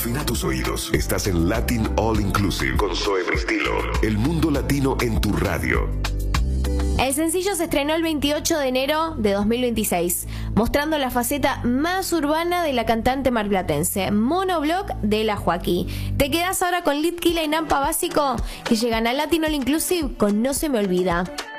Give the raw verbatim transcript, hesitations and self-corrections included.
Afina tus oídos. Estás en Latin All Inclusive con Zoe Bristilo. El mundo latino en tu radio. El sencillo se estrenó el veintiocho de enero de dos mil veintiséis, mostrando la faceta más urbana de la cantante marplatense, Monobloc de la Joaquí. Te quedás ahora con Litkila y Nampa Básico, que llegan a Latin All Inclusive con No Se Me Olvida.